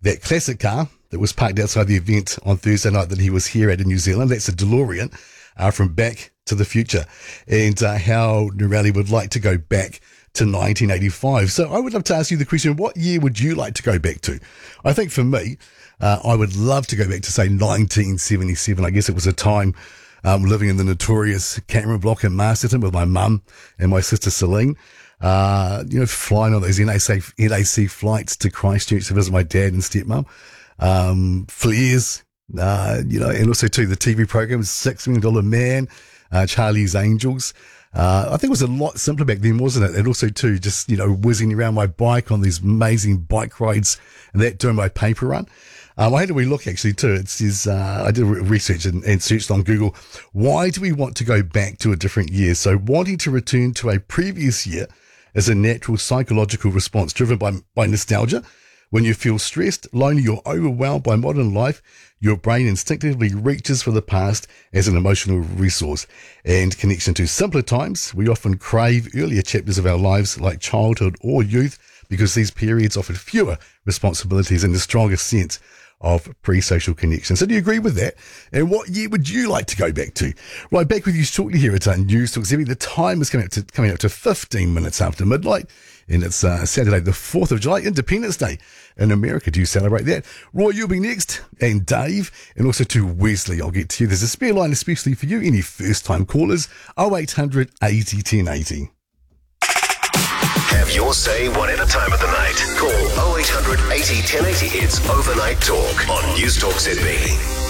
that classic car that was parked outside the event on Thursday night that he was here at in New Zealand. That's a DeLorean from Back to the Future, and how Nirali would like to go back to 1985. So I would love to ask you the question, what year would you like to go back to? I think for me, I would love to go back to, say, 1977. I guess it was a time living in the notorious Cameron Block in Masterton with my mum and my sister Celine. Flying on those NAC flights to Christchurch to visit my dad and stepmum. Flares, and also too the TV program, $6 Million Man, Charlie's Angels. I think it was a lot simpler back then, wasn't it? And also too, just, whizzing around my bike on these amazing bike rides and that, doing my paper run. I had a wee look actually too. It says, I did research and searched on Google. Why do we want to go back to a different year? So wanting to return to a previous year is a natural psychological response driven by nostalgia. When you feel stressed, lonely, or overwhelmed by modern life, your brain instinctively reaches for the past as an emotional resource and connection to simpler times. We often crave earlier chapters of our lives like childhood or youth because these periods offered fewer responsibilities and a stronger sense of pre-social connection. So do you agree with that? And what year would you like to go back to? Right, back with you shortly here at News Talk ZB. The time is coming up to 15 minutes after midnight, and it's Saturday the 4th of July, Independence Day in America. Do you celebrate that? Roy, you'll be next, and Dave, and also to Wesley. I'll get to you. There's a spare line especially for you, any first-time callers, 0800 80 1080. Have your say whatever time of the night. Call 0800 80 1080. It's Overnight Talk on News Talk ZB.